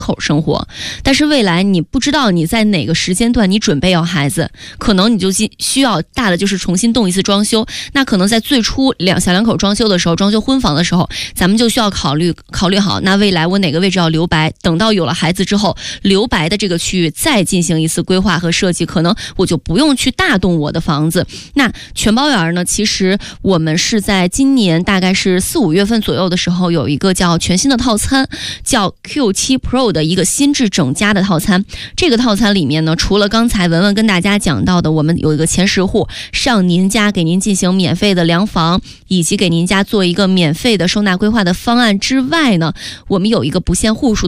口生活，但是未来你不知道你在哪个时间段你准备要孩子，可能你就需要大的就是重新动一次装修。那可能在最初小两口装修的时候，装修婚房的时候，咱们就需要考虑好，那未来我哪个位置要留白，等到有了孩子之后，留白的这个区域再进行一次规划和设计，可能我就不用去大动我的房子。那全包园呢，其实我们是在今年大概是4、5月份左右的时候，有一个叫全新的套餐，叫 Q7 Pro 的一个新制整家的套餐。这个套餐里面呢，除了刚才文文跟大家讲到的，我们有一个前10户上您家给您进行免费的量房，以及给您家做一个免费的收纳规划的方案之外呢，我们有一个不限户数